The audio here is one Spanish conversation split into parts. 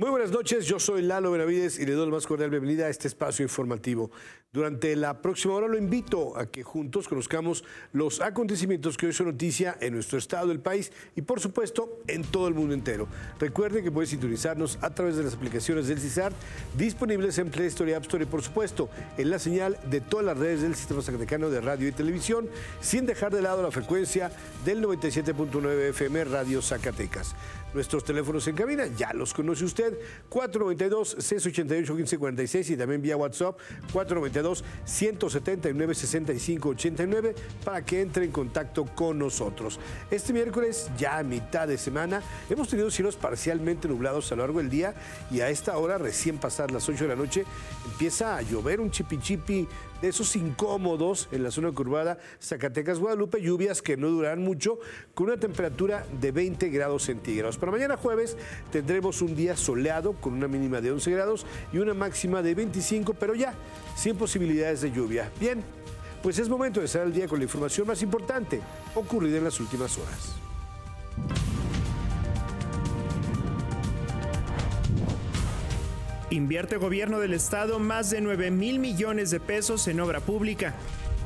Muy buenas noches, yo soy Lalo Benavides y le doy la más cordial bienvenida a este espacio informativo. Durante la próxima hora lo invito a que juntos conozcamos los acontecimientos que hoy son noticia en nuestro estado, el país y por supuesto en todo el mundo entero. Recuerde que puede sintonizarnos a través de las aplicaciones del CISART disponibles en Play Store y App Store y por supuesto en la señal de todas las redes del Sistema Zacatecano de Radio y Televisión, sin dejar de lado la frecuencia del 97.9 FM Radio Zacatecas. Nuestros teléfonos en cabina, ya los conoce usted, 492-688-1546 y también vía WhatsApp 492-179-6589 para que entre en contacto con nosotros. Este miércoles, ya a mitad de semana, hemos tenido cielos parcialmente nublados a lo largo del día y a esta hora, recién pasadas las 8 de la noche, empieza a llover un chipi-chipi de esos incómodos en la zona curvada Zacatecas-Guadalupe, lluvias que no durarán mucho, con una temperatura de 20 grados centígrados. Para mañana jueves tendremos un día soleado con una mínima de 11 grados y una máxima de 25, pero ya sin posibilidades de lluvia. Bien, pues es momento de cerrar el día con la información más importante ocurrida en las últimas horas. Invierte gobierno del estado más de 9,000 millones de pesos en obra pública.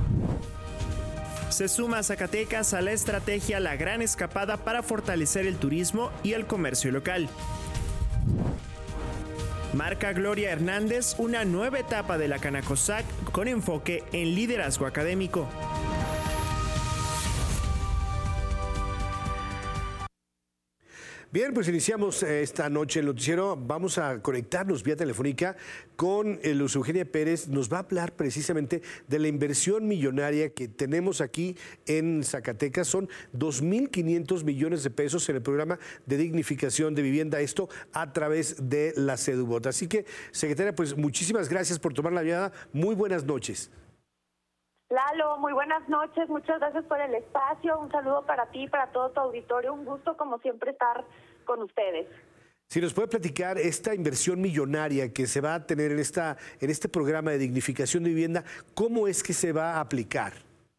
Se suma Zacatecas a la estrategia La Gran Escapada para fortalecer el turismo y el comercio local. Marca Gloria Hernández una nueva etapa de la Canacosac con enfoque en liderazgo académico. Bien, pues iniciamos esta noche el noticiero. Vamos a conectarnos vía telefónica con Luz Eugenia Pérez. Nos va a hablar precisamente de la inversión millonaria que tenemos aquí en Zacatecas. Son 2.500 millones de pesos en el programa de dignificación de vivienda. Esto a través de la Sedubot. Así que, secretaria, pues muchísimas gracias por tomar la llamada. Muy buenas noches. Lalo, muy buenas noches, muchas gracias por el espacio, un saludo para ti y para todo tu auditorio, un gusto como siempre estar con ustedes. Si nos puede platicar esta inversión millonaria que se va a tener en este programa de dignificación de vivienda, ¿cómo es que se va a aplicar?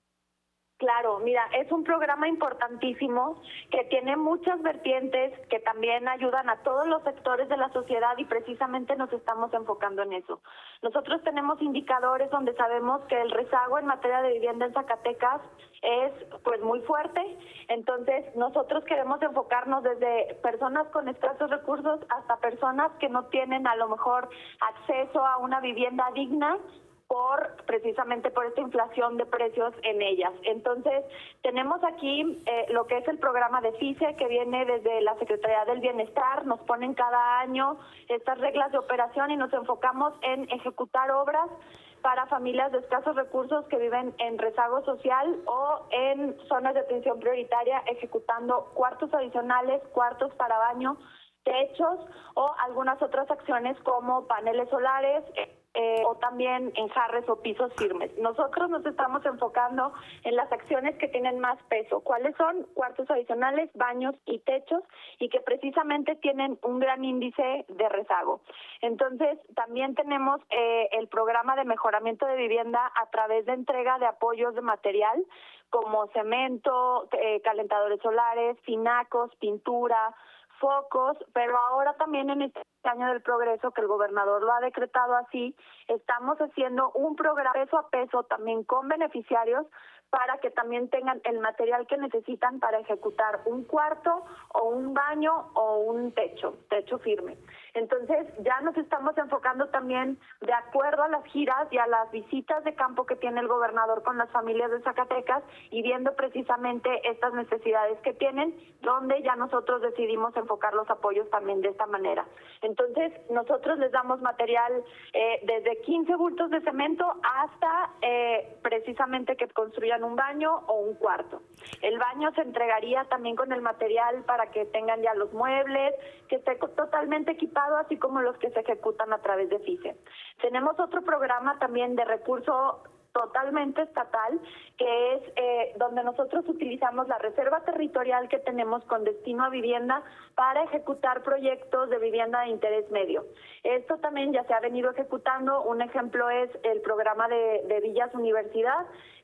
Claro, mira, es un programa importantísimo que tiene muchas vertientes que también ayudan a todos los sectores de la sociedad y precisamente nos estamos enfocando en eso. Nosotros tenemos indicadores donde sabemos que el rezago en materia de vivienda en Zacatecas es pues muy fuerte, entonces nosotros queremos enfocarnos desde personas con escasos recursos hasta personas que no tienen a lo mejor acceso a una vivienda digna precisamente por esta inflación de precios en ellas. Entonces, tenemos aquí lo que es el programa de FICE, que viene desde la Secretaría del Bienestar, nos ponen cada año estas reglas de operación y nos enfocamos en ejecutar obras para familias de escasos recursos que viven en rezago social o en zonas de atención prioritaria, ejecutando cuartos adicionales, cuartos para baño, techos o algunas otras acciones como paneles solares, o también enjarres o pisos firmes. Nosotros nos estamos enfocando en las acciones que tienen más peso. ¿Cuáles son? Cuartos adicionales, baños y techos, y que precisamente tienen un gran índice de rezago. Entonces, también tenemos el programa de mejoramiento de vivienda a través de entrega de apoyos de material como cemento, calentadores solares, tinacos, pintura, focos, pero ahora también en este año del progreso, que el gobernador lo ha decretado así, estamos haciendo un programa peso a peso también con beneficiarios para que también tengan el material que necesitan para ejecutar un cuarto o un baño o un techo firme. Entonces ya nos estamos enfocando también de acuerdo a las giras y a las visitas de campo que tiene el gobernador con las familias de Zacatecas y viendo precisamente estas necesidades que tienen, donde ya nosotros decidimos enfocar los apoyos también de esta manera. Entonces nosotros les damos material desde 15 bultos de cemento hasta precisamente que construyan un baño o un cuarto. El baño se entregaría también con el material para que tengan ya los muebles, que esté totalmente equipado, así como los que se ejecutan a través de FICE. Tenemos otro programa también de recurso totalmente estatal, que es donde nosotros utilizamos la reserva territorial que tenemos con destino a vivienda para ejecutar proyectos de vivienda de interés medio. Esto también ya se ha venido ejecutando. Un ejemplo es el programa de Villas Universidad,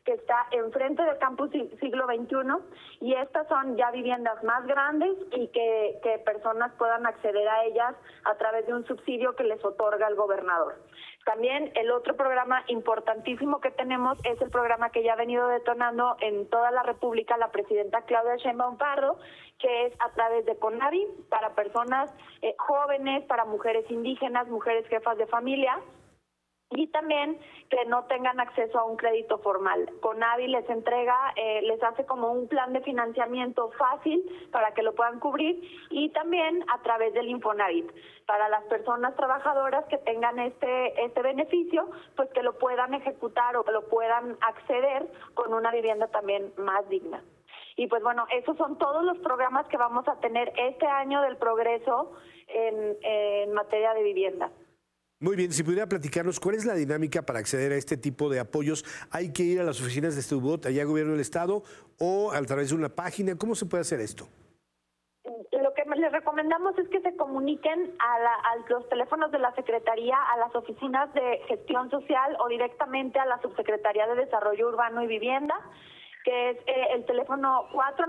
que está enfrente del Campus Siglo XXI, y estas son ya viviendas más grandes y que personas puedan acceder a ellas a través de un subsidio que les otorga el gobernador. También el otro programa importantísimo que tenemos es el programa que ya ha venido detonando en toda la República la presidenta Claudia Sheinbaum Pardo, que es a través de CONAVI para personas jóvenes, para mujeres indígenas, mujeres jefas de familia, y también que no tengan acceso a un crédito formal. CONAVI les entrega, les hace como un plan de financiamiento fácil para que lo puedan cubrir, y también a través del Infonavit, para las personas trabajadoras que tengan este beneficio, pues que lo puedan ejecutar o que lo puedan acceder con una vivienda también más digna. Y pues bueno, esos son todos los programas que vamos a tener este año del Progreso en materia de vivienda. Muy bien, si pudiera platicarnos, ¿cuál es la dinámica para acceder a este tipo de apoyos? ¿Hay que ir a las oficinas de SEDUBOT, allá Gobierno del Estado, o a través de una página? ¿Cómo se puede hacer esto? Lo que les recomendamos es que se comuniquen a los teléfonos de la Secretaría, a las oficinas de gestión social o directamente a la Subsecretaría de Desarrollo Urbano y Vivienda, que es el teléfono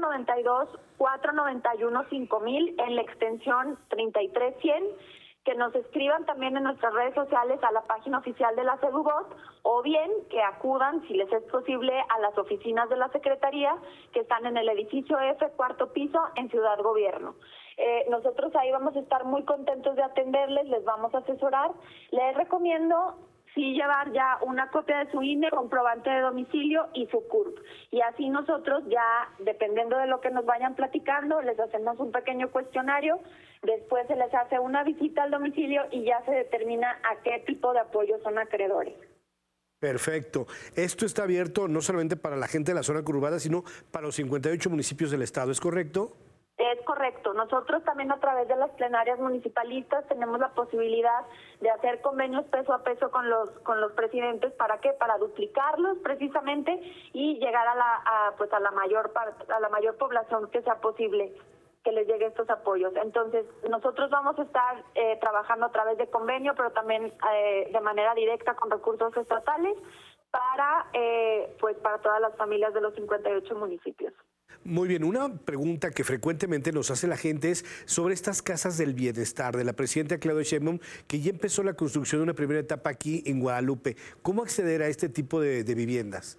492-491-5000 en la extensión 3300, que nos escriban también en nuestras redes sociales a la página oficial de la SEDUBOT, o bien que acudan, si les es posible, a las oficinas de la Secretaría que están en el edificio F, 4º piso, en Ciudad Gobierno. Nosotros ahí vamos a estar muy contentos de atenderles, les vamos a asesorar. Les recomiendo sí llevar ya una copia de su INE, comprobante de domicilio y su CURP. Y así nosotros ya, dependiendo de lo que nos vayan platicando, les hacemos un pequeño cuestionario, después se les hace una visita al domicilio y ya se determina a qué tipo de apoyo son acreedores. Perfecto. Esto está abierto no solamente para la gente de la zona conurbada, sino para los 58 municipios del estado, ¿es correcto? Es correcto. Nosotros también a través de las plenarias municipalistas tenemos la posibilidad de hacer convenios peso a peso con los presidentes. ¿Para qué? Para duplicarlos precisamente y llegar a la mayor población que sea posible que les llegue estos apoyos. Entonces, nosotros vamos a estar trabajando a través de convenio, pero también de manera directa con recursos estatales para todas las familias de los 58 municipios. Muy bien, una pregunta que frecuentemente nos hace la gente es sobre estas casas del bienestar de la presidenta Claudia Sheinbaum, que ya empezó la construcción de una primera etapa aquí en Guadalupe. ¿Cómo acceder a este tipo de viviendas?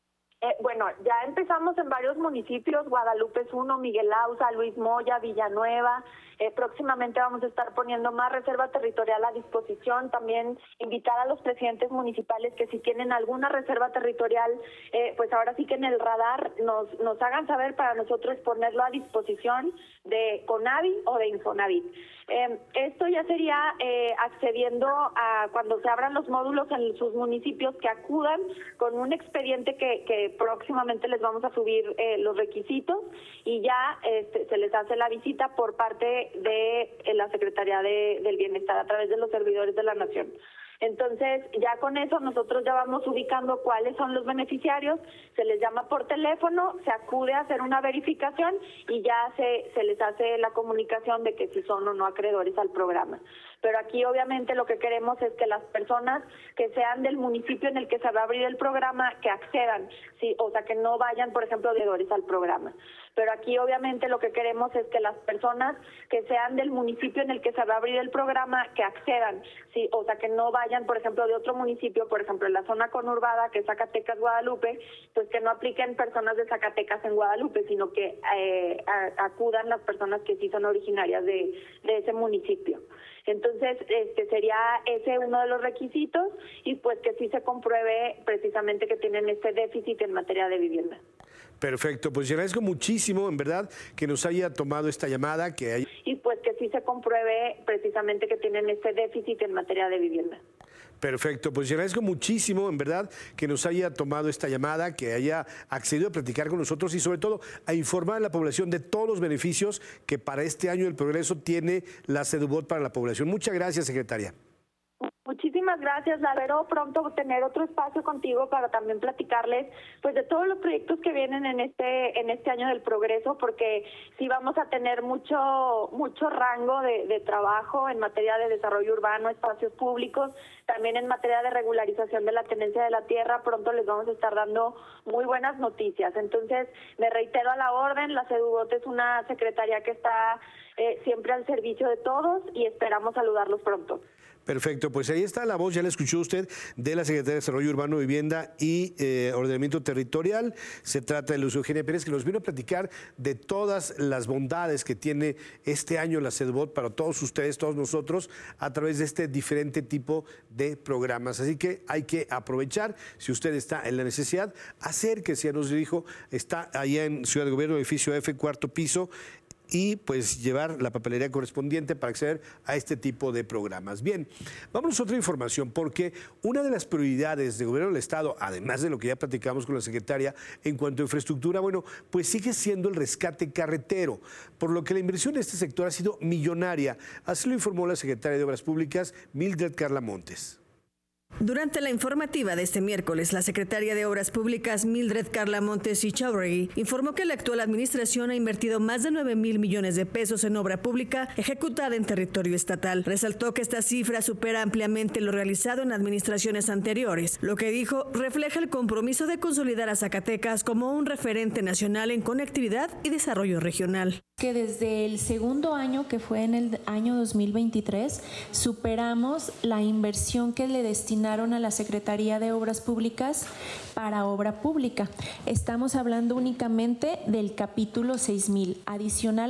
Bueno, ya empezamos en varios municipios, Guadalupe es uno, Miguel Auza, Luis Moya, Villanueva. Próximamente vamos a estar poniendo más reserva territorial a disposición. También invitar a los presidentes municipales que si tienen alguna reserva territorial, pues ahora sí que en el radar nos hagan saber para nosotros ponerlo a disposición de CONAVI o de Infonavit. Esto ya sería accediendo a cuando se abran los módulos en sus municipios, que acudan con un expediente que próximamente les vamos a subir los requisitos, y ya se les hace la visita por parte de la Secretaría del Bienestar a través de los servidores de la Nación. Entonces, ya con eso nosotros ya vamos ubicando cuáles son los beneficiarios, se les llama por teléfono, se acude a hacer una verificación y ya se les hace la comunicación de que si son o no acreedores al programa. Pero aquí obviamente lo que queremos es que las personas que sean del municipio en el que se va a abrir el programa, que accedan, sí, o sea, que no vayan, por ejemplo, acreedores al programa. Pero aquí obviamente lo que queremos es que las personas que sean del municipio en el que se va a abrir el programa, que accedan, sí, o sea, que no vayan, por ejemplo, de otro municipio, por ejemplo, en la zona conurbada, que es Zacatecas, Guadalupe, pues que no apliquen personas de Zacatecas en Guadalupe, sino que acudan las personas que sí son originarias de ese municipio. Entonces, sería ese uno de los requisitos, y pues que sí se compruebe precisamente que tienen este déficit en materia de vivienda. Perfecto, pues yo agradezco muchísimo, en verdad, que nos haya tomado esta llamada. Y pues que sí se compruebe precisamente que tienen este déficit en materia de vivienda. Perfecto, pues yo agradezco muchísimo, en verdad, que nos haya tomado esta llamada, que haya accedido a platicar con nosotros y sobre todo a informar a la población de todos los beneficios que para este año del Progreso tiene la SEDUBOT para la población. Muchas gracias, secretaria. Muchísimas Muchísimas gracias, la espero pronto tener otro espacio contigo para también platicarles pues de todos los proyectos que vienen en este año del progreso, porque sí vamos a tener mucho rango de trabajo en materia de desarrollo urbano, espacios públicos, también en materia de regularización de la tenencia de la tierra. Pronto les vamos a estar dando muy buenas noticias. Entonces, me reitero a la orden, la SEDUGOT es una secretaría que está siempre al servicio de todos y esperamos saludarlos pronto. Perfecto, pues ahí está la voz, ya la escuchó usted, de la Secretaría de Desarrollo Urbano, Vivienda y Ordenamiento Territorial. Se trata de Luz Eugenia Pérez, que nos vino a platicar de todas las bondades que tiene este año la SEDUGOT para todos ustedes, todos nosotros, a través de este diferente tipo de programas. Así que hay que aprovechar, si usted está en la necesidad, acérquese, ya nos dijo, está allá en Ciudad de Gobierno, edificio F, 4º piso, y pues llevar la papelería correspondiente para acceder a este tipo de programas. Bien, vamos a otra información, porque una de las prioridades del Gobierno del Estado, además de lo que ya platicamos con la secretaria en cuanto a infraestructura, bueno, pues sigue siendo el rescate carretero, por lo que la inversión en este sector ha sido millonaria. Así lo informó la secretaria de Obras Públicas, Mildred Carla Montes. Durante la informativa de este miércoles, la secretaria de Obras Públicas, Mildred Carla Montes Chavarri, informó que la actual administración ha invertido más de 9,000 millones de pesos en obra pública ejecutada en territorio estatal. Resaltó que esta cifra supera ampliamente lo realizado en administraciones anteriores, lo que dijo refleja el compromiso de consolidar a Zacatecas como un referente nacional en conectividad y desarrollo regional. Que desde el segundo año, que fue en el año 2023, superamos la inversión que le destinaron a la Secretaría de Obras Públicas para obra pública. Estamos hablando únicamente del capítulo 6,000. Adicional